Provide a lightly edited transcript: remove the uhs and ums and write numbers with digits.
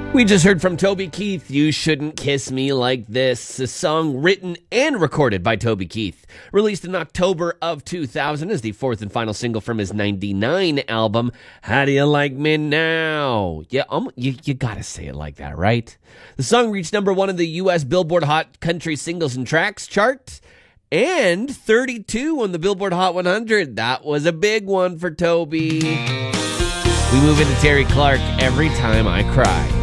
We just heard from Toby Keith, You Shouldn't Kiss Me Like This, a song written and recorded by Toby Keith. Released in October of 2000 as the fourth and final single from his 99 album, How Do You Like Me Now? Yeah, you gotta say it like that, right? The song reached number one in the U.S. Billboard Hot Country Singles and Tracks chart and 32 on the Billboard Hot 100. That was a big one for Toby. We move into Terry Clark, Every Time I Cry.